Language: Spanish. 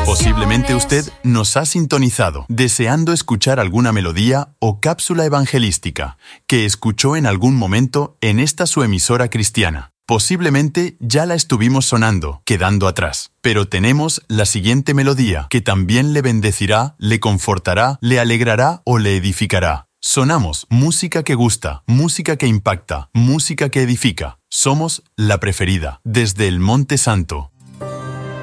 Posiblemente usted nos ha sintonizado deseando escuchar alguna melodía o cápsula evangelística que escuchó en algún momento en esta su emisora cristiana. Posiblemente ya la estuvimos sonando, quedando atrás. Pero tenemos la siguiente melodía que también le bendecirá, le confortará, le alegrará o le edificará. Sonamos música que gusta, música que impacta, música que edifica. Somos la preferida, desde el Monte Santo.